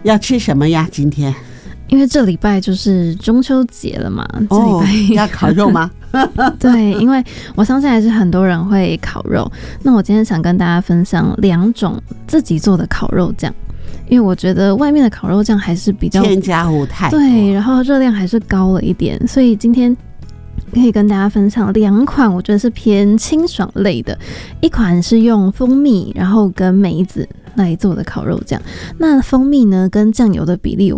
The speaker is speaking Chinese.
要吃什么呀？今天因为这礼拜就是中秋节了嘛，这礼拜要烤肉吗？ 对，因为我相信还是很多人会烤肉。那我今天想跟大家分享2种自己做的烤肉酱，因为我觉得外面的烤肉酱还是比较添加物太多， 对，然后热量还是高了一点，所以今天可以跟大家分享2款我觉得是偏清爽类的，一款是用蜂蜜然后跟梅子来做的烤肉酱。那蜂蜜呢跟酱油的比例